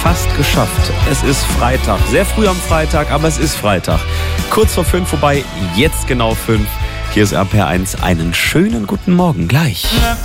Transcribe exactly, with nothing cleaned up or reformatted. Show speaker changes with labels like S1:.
S1: fast geschafft. Es ist Freitag, sehr früh am Freitag, aber es ist Freitag. Kurz vor fünf vorbei, jetzt genau fünf. Hier ist R P R eins, einen schönen guten Morgen gleich.